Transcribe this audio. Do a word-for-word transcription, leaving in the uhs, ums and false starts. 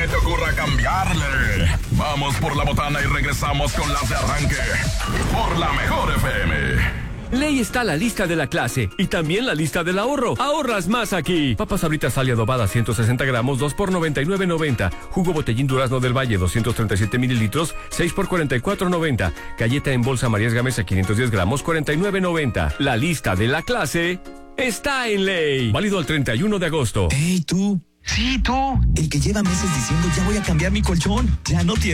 se te ocurra cambiarle. Vamos por la botana y regresamos con las de arranque. Por la Mejor F M. Ley está la lista de la clase y también la lista del ahorro. Ahorras más aquí. Papas Sabritas Sal y Adobada ciento sesenta gramos, dos por noventa y nueve noventa. Jugo Botellín Durazno del Valle doscientos treinta y siete mililitros, seis por cuarenta y cuatro noventa. Galleta en bolsa Marías Gamesa quinientos diez gramos, cuarenta y nueve noventa. La lista de la clase está en Ley. Válido el treinta y uno de agosto. ¡Ey, tú! Sí, tú. El que lleva meses diciendo ya voy a cambiar mi colchón. Ya no tiene